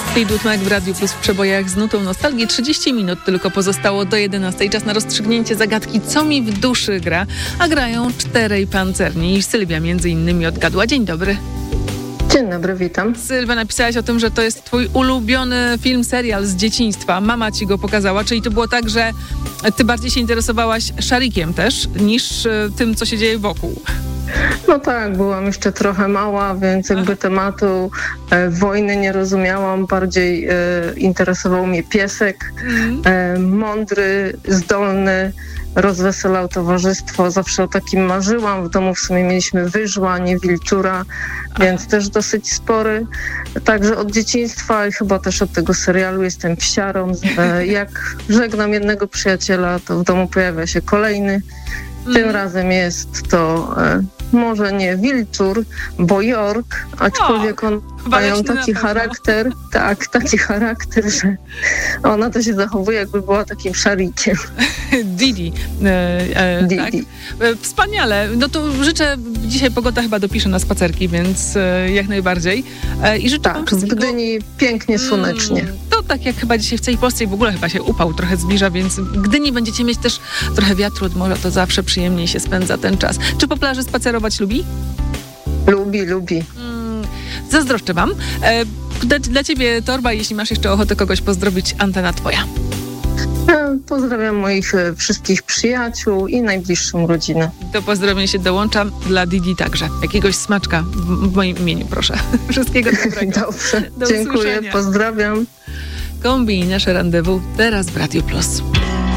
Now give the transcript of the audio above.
Fleetwood Mac w Radiu Plus w przebojach z nutą nostalgii. 30 minut tylko pozostało do 11. Czas na rozstrzygnięcie zagadki, co mi w duszy gra. A grają 4 pancerni i Sylwia między innymi odgadła. Dzień dobry. Dzień dobry, witam. Sylwia, napisałaś o tym, że to jest twój ulubiony film, serial z dzieciństwa. Mama ci go pokazała, czyli to było tak, że ty bardziej się interesowałaś szarikiem też, niż tym, co się dzieje wokół. No tak, byłam jeszcze trochę mała, więc jakby tematu wojny nie rozumiałam. Bardziej interesował mnie piesek, mądry, zdolny, rozweselał towarzystwo. Zawsze o takim marzyłam. W domu w sumie mieliśmy wyżła, nie wilczura, więc też dosyć spory. Także od dzieciństwa i chyba też od tego serialu jestem psiarą. Jak żegnam jednego przyjaciela, to w domu pojawia się kolejny. Tym razem jest to może nie wilczur, bo York, aczkolwiek on mają taki charakter, taki charakter, że ona to się zachowuje, jakby była takim szarikiem. Didi. Didi. Tak. Wspaniale. No to życzę, dzisiaj pogoda chyba dopisze na spacerki, więc jak najbardziej. I życzę wam w Gdyni pięknie słonecznie. To tak jak chyba dzisiaj w całej Polsce i w ogóle chyba się upał trochę zbliża, więc w Gdyni będziecie mieć też trochę wiatru od morza, to zawsze przyjemniej się spędza ten czas. Czy po plaży spacerować lubi? Lubi. Zazdroszczę wam. Dla ciebie torba, jeśli masz jeszcze ochotę kogoś pozdrowić, antena twoja. Pozdrawiam moich wszystkich przyjaciół i najbliższą rodzinę. Do pozdrowień się dołączam, dla Didi także. Jakiegoś smaczka w moim imieniu, proszę. Wszystkiego dobrego. Dobrze, dziękuję, pozdrawiam. Kombij nasze rendezvous teraz w Radiu Plus.